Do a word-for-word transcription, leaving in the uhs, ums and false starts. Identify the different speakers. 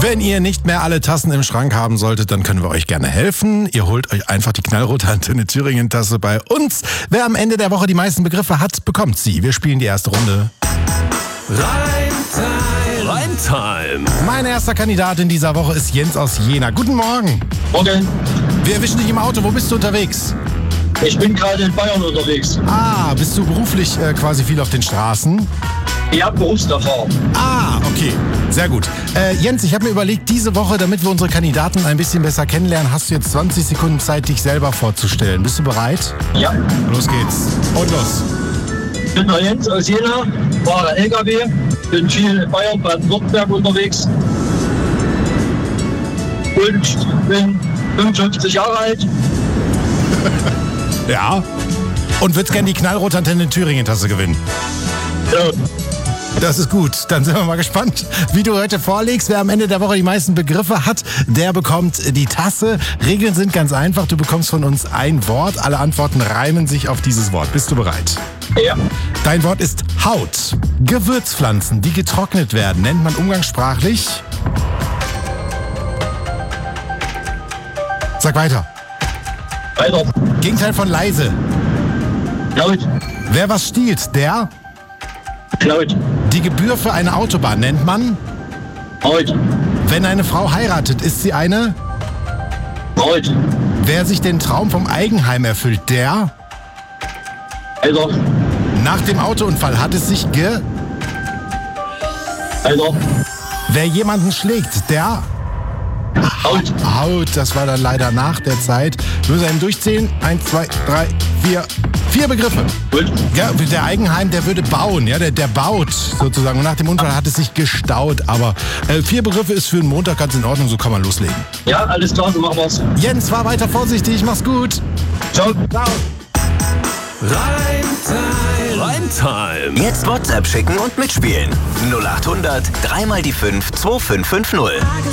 Speaker 1: Wenn ihr nicht mehr alle Tassen im Schrank haben solltet, dann können wir euch gerne helfen. Ihr holt euch einfach die knallrote Antenne Thüringen Tasse bei uns. Wer am Ende der Woche die meisten Begriffe hat, bekommt sie. Wir spielen die erste Runde.
Speaker 2: Reimtime. Reimtime.
Speaker 1: Mein erster Kandidat in dieser Woche ist Jens aus Jena. Guten Morgen.
Speaker 3: Morgen.
Speaker 1: Wir erwischen dich im Auto. Wo bist du unterwegs?
Speaker 3: Ich bin gerade in Bayern unterwegs.
Speaker 1: Ah, bist du beruflich äh, quasi viel auf den Straßen?
Speaker 3: Ich habe Berufserfahrung.
Speaker 1: Ah, okay. Sehr gut. Äh, Jens, ich habe mir überlegt, diese Woche, damit wir unsere Kandidaten ein bisschen besser kennenlernen, hast du jetzt zwanzig Sekunden Zeit, dich selber vorzustellen. Bist du bereit?
Speaker 3: Ja.
Speaker 1: Los geht's. Und los.
Speaker 3: Ich bin der Jens aus Jena, fahre L K W, bin viel in Bayern, Baden-Württemberg unterwegs und bin fünfundfünfzig Jahre alt.
Speaker 1: Ja. Und würdest gerne die knallrote Antenne Thüringen Tasse gewinnen.
Speaker 3: Ja.
Speaker 1: Das ist gut. Dann sind wir mal gespannt, wie du heute vorlegst. Wer am Ende der Woche die meisten Begriffe hat, der bekommt die Tasse. Regeln sind ganz einfach. Du bekommst von uns ein Wort. Alle Antworten reimen sich auf dieses Wort. Bist du bereit?
Speaker 3: Ja.
Speaker 1: Dein Wort ist Haut. Gewürzpflanzen, die getrocknet werden, nennt man umgangssprachlich. Sag weiter.
Speaker 3: Weiter.
Speaker 1: Gegenteil von leise.
Speaker 3: Laut.
Speaker 1: Wer was stiehlt, der...
Speaker 3: Laut.
Speaker 1: Die Gebühr für eine Autobahn nennt man...
Speaker 3: Laut.
Speaker 1: Wenn eine Frau heiratet, ist sie eine...
Speaker 3: Laut.
Speaker 1: Wer sich den Traum vom Eigenheim erfüllt, der...
Speaker 3: Weiter.
Speaker 1: Nach dem Autounfall hat es sich ge...
Speaker 3: Weiter.
Speaker 1: Wer jemanden schlägt, der...
Speaker 3: Laut.
Speaker 1: Haut, das war dann leider nach der Zeit. Wir müssen eben durchzählen. Eins, zwei, drei, vier. Vier Begriffe.
Speaker 3: Gut.
Speaker 1: Ja, der Eigenheim, der würde bauen, ja, der, der baut sozusagen. Und nach dem Unfall hat es sich gestaut. Aber äh, vier Begriffe ist für einen Montag ganz in Ordnung, so kann man loslegen.
Speaker 3: Ja, alles klar, so machen wir's.
Speaker 1: Jens, fahr weiter vorsichtig, mach's gut.
Speaker 3: Ciao.
Speaker 1: Ciao.
Speaker 2: Reimtime. Reimtime.
Speaker 4: Jetzt WhatsApp schicken und mitspielen. null acht hundert, dreimal die fünf, zwei fünf fünf null.